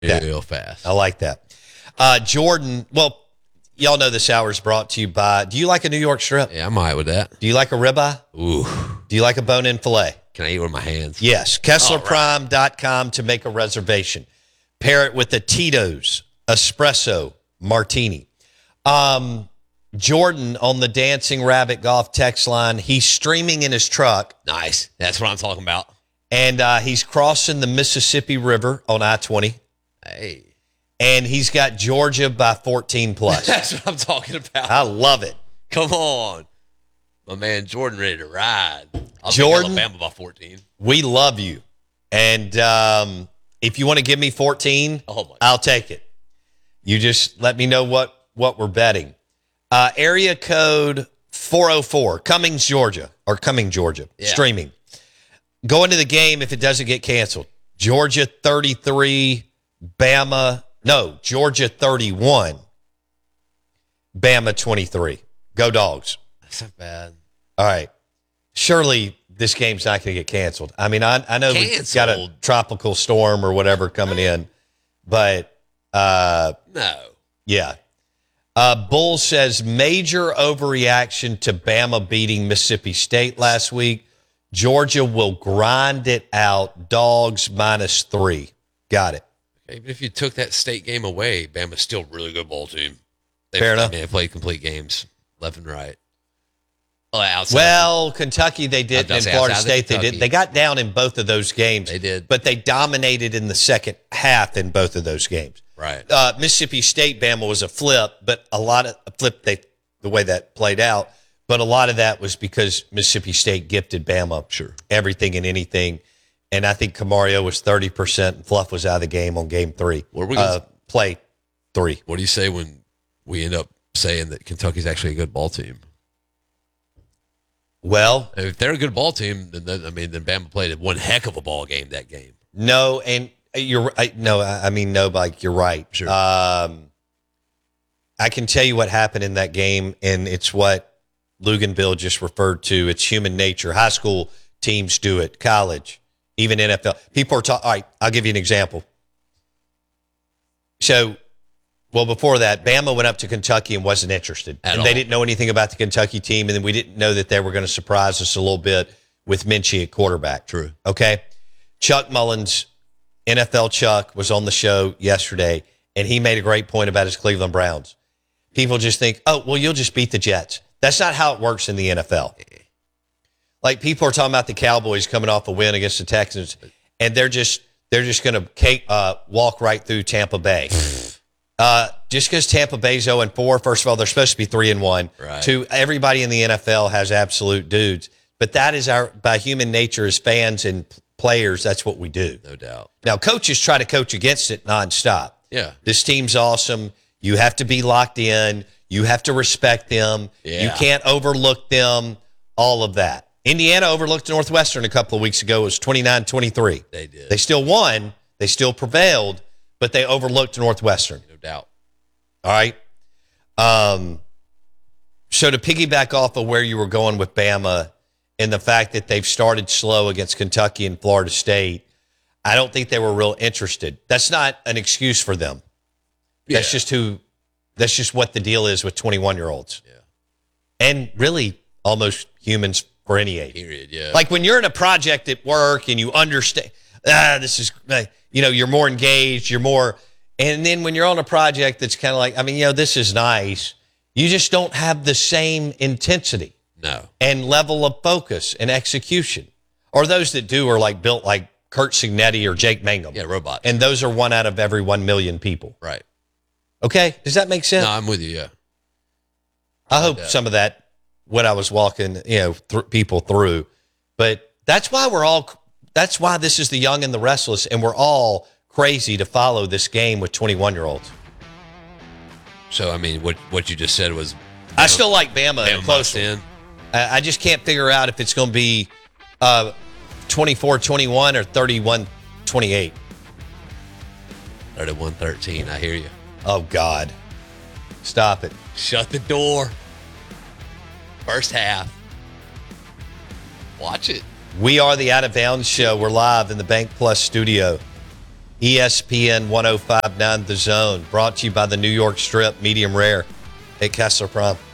real fast. I like that. Jordan, well, y'all know this hour is brought to you by, do you like a New York strip? Yeah, I'm all right with that. Do you like a ribeye? Ooh. Do you like a bone-in filet? Can I eat with my hands? Yes. KesslerPrime.com to make a reservation. Pair it with a Tito's Espresso Martini. Jordan on the Dancing Rabbit Golf text line, he's streaming in his truck. Nice. That's what I'm talking about. And he's crossing the Mississippi River on I-20. Hey. And he's got Georgia by 14 plus. That's what I'm talking about. I love it. Come on. My man Jordan ready to ride. I'll Jordan, take Alabama by 14. We love you. And if you want to give me 14, I'll take it. You just let me know what we're betting. Area code 404, Cumming, Georgia. Yeah. Streaming. Go into the game if it doesn't get canceled. Georgia 33, Georgia 31, Bama 23. Go Dogs. That's not bad. All right. Surely this game's not going to get canceled. I mean, I know we've got a tropical storm or whatever coming in, but no. Yeah. Bull says major overreaction to Bama beating Mississippi State last week. Georgia will grind it out. Dogs -3. Got it. Even if you took that state game away, Bama's still a really good ball team. Fair enough. They played complete games, left and right. Kentucky they did, and Florida State they did. They got down in both of those games. They did. But they dominated in the second half in both of those games. Right. Mississippi State, Bama was a flip, but the way that played out. But a lot of that was because Mississippi State gifted Bama everything and anything. And I think Camario was 30% and Fluff was out of the game on game 3. Play 3. What do you say when we end up saying that Kentucky's actually a good ball team? Well, if they're a good ball team, then Bama played one heck of a ball game that game. No, and you're right. Sure. I can tell you what happened in that game, and it's what Luganville just referred to. It's human nature. High school teams do it. College, even NFL. People are talking. All right, I'll give you an example. So, before that, Bama went up to Kentucky and wasn't interested. They didn't know anything about the Kentucky team, and then we didn't know that they were going to surprise us a little bit with Minchie at quarterback. True. Okay? Chuck Mullins, NFL Chuck, was on the show yesterday, and he made a great point about his Cleveland Browns. People just think, you'll just beat the Jets. That's not how it works in the NFL. Like, people are talking about the Cowboys coming off a win against the Texans, and they're just going to walk right through Tampa Bay. Just because Tampa Bay's 0-4, first of all, they're supposed to be 3-1. Right. 2, everybody in the NFL has absolute dudes. But that is by human nature as fans and players, that's what we do. No doubt. Now, coaches try to coach against it nonstop. Yeah. This team's awesome. You have to be locked in. You have to respect them. Yeah. You can't overlook them, all of that. Indiana overlooked Northwestern a couple of weeks ago. It was 29-23. They did. They still won. They still prevailed, but they overlooked Northwestern. No doubt. All right. So to piggyback off of where you were going with Bama and the fact that they've started slow against Kentucky and Florida State, I don't think they were real interested. That's not an excuse for them. Yeah. That's just what the deal is with 21-year-olds. Yeah. And really almost humans for any age. Period, yeah. Like when you're in a project at work and you understand, this is, you're more engaged, and then when you're on a project that's kind of like, this is nice, you just don't have the same intensity. No. And level of focus and execution. Or those that do are like built like Kurt Signetti or Jake Mangum. Yeah, robots. And those are 1 out of every 1 million people. Right. Okay? Does that make sense? No, I'm with you, yeah. I hope some of that, what I was walking, people through. But that's why this is the young and the restless, and we're all crazy to follow this game with 21-year-olds. So, what you just said was... I still like Bama close. I just can't figure out if it's going to be 24-21 or 31-28. 31-13, I hear you. Oh, God. Stop it. Shut the door. First half. Watch it. We are the Out of Bounds Show. We're live in the Bank Plus studio. ESPN 1059 The Zone, brought to you by the New York Strip Medium Rare at Kessler Prime.